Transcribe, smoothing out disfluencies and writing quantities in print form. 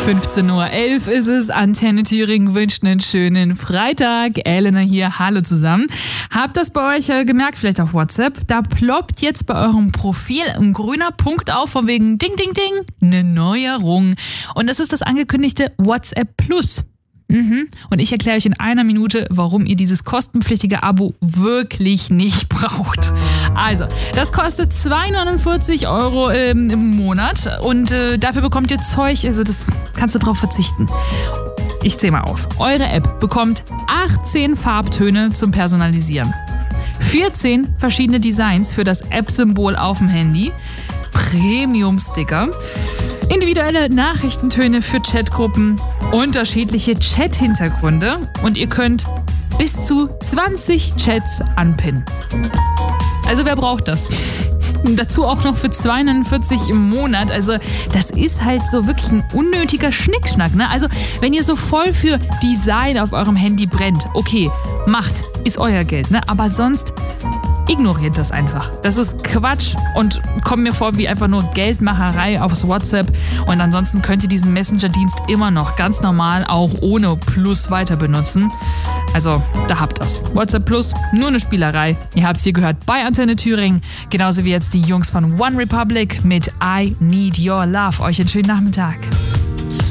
15:11 Uhr ist es. Antenne Thüringen wünscht einen schönen Freitag. Elena hier, hallo zusammen. Habt das bei euch gemerkt, vielleicht auf WhatsApp? Da ploppt jetzt bei eurem Profil ein grüner Punkt auf, von wegen Ding, Ding, Ding, eine Neuerung. Und das ist das angekündigte WhatsApp Plus. Und ich erkläre euch in einer Minute, warum ihr dieses kostenpflichtige Abo wirklich nicht braucht. Also, das kostet 2,49 € im Monat und dafür bekommt ihr Zeug, also das kannst du drauf verzichten. Ich zähle mal auf. Eure App bekommt 18 Farbtöne zum Personalisieren, 14 verschiedene Designs für das App-Symbol auf dem Handy, Premium-Sticker, individuelle Nachrichtentöne für Chatgruppen, unterschiedliche Chat-Hintergründe und ihr könnt bis zu 20 Chats anpinnen. Also wer braucht das? Dazu auch noch für 2,49 € im Monat. Also das ist halt so wirklich ein unnötiger Schnickschnack, ne? Also wenn ihr so voll für Design auf eurem Handy brennt, okay, macht, ist euer Geld, ne? Aber sonst ignoriert das einfach. Das ist Quatsch und kommt mir vor wie einfach nur Geldmacherei aufs WhatsApp. Und ansonsten könnt ihr diesen Messenger-Dienst immer noch ganz normal auch ohne Plus weiter benutzen. Also, da habt ihr's. WhatsApp Plus, nur eine Spielerei. Ihr habt's hier gehört bei Antenne Thüringen. Genauso wie jetzt die Jungs von One Republic mit I Need Your Love. Euch einen schönen Nachmittag.